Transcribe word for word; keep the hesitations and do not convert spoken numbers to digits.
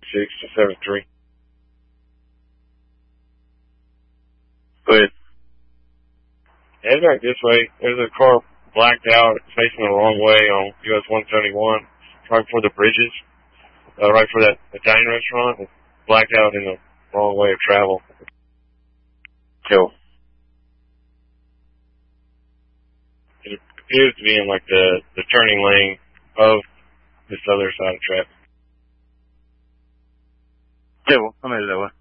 six to seven three. Go ahead. Head back this way. There's a car blacked out, facing the wrong way on U S one seventy-one, right before the bridges, uh, right for that Italian restaurant. It's blacked out in the wrong way of travel. Cool. It appears to be in like the, the turning lane of this other side of traffic. Yeah, well, I'm headed that way.